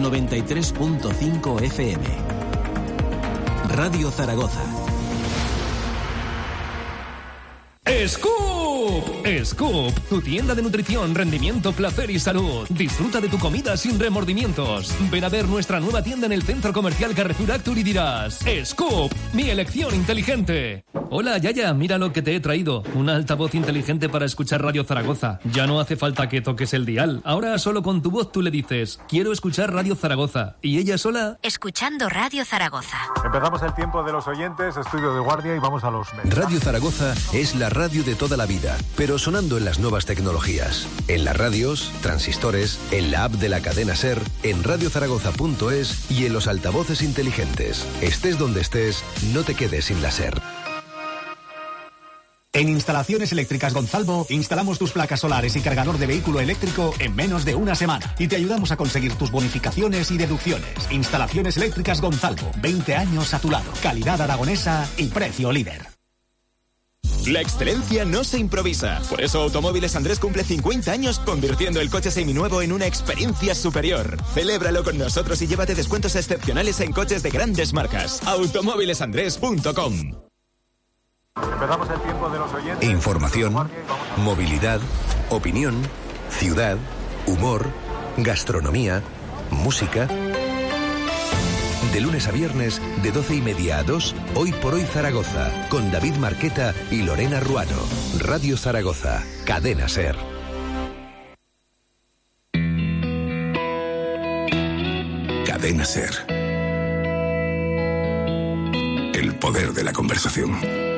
93.5 FM. Radio Zaragoza. ¡Scoop! Scoop, tu tienda de nutrición, rendimiento, placer y salud. Disfruta de tu comida sin remordimientos. Ven a ver nuestra nueva tienda en el Centro Comercial Carrefour Actur y dirás: Scoop, mi elección inteligente. Hola, Yaya, mira lo que te he traído. Un altavoz inteligente para escuchar Radio Zaragoza. Ya no hace falta que toques el dial. Ahora solo con tu voz tú le dices: quiero escuchar Radio Zaragoza. Y ella sola... Escuchando Radio Zaragoza. Empezamos el tiempo de los oyentes, estudio de guardia, y vamos a los medios. Radio Zaragoza es la radio de toda la vida, pero sonando en las nuevas tecnologías. En las radios, transistores, en la app de la cadena SER, en radiozaragoza.es y en los altavoces inteligentes. Estés donde estés, no te quedes sin la SER. En Instalaciones Eléctricas Gonzalvo instalamos tus placas solares y cargador de vehículo eléctrico en menos de una semana y te ayudamos a conseguir tus bonificaciones y deducciones. Instalaciones Eléctricas Gonzalvo, 20 años a tu lado, calidad aragonesa y precio líder. La excelencia no se improvisa. Por eso Automóviles Andrés cumple 50 años convirtiendo el coche seminuevo en una experiencia superior. Celébralo con nosotros y llévate descuentos excepcionales en coches de grandes marcas. Automóvilesandrés.com. Empezamos el tiempo de los oyentes. Información, movilidad, opinión, ciudad, humor, gastronomía, música. De lunes a viernes, de 12:30 a 2, Hoy por Hoy Zaragoza, con David Marqueta y Lorena Ruano. Radio Zaragoza, Cadena SER. Cadena SER. El poder de la conversación.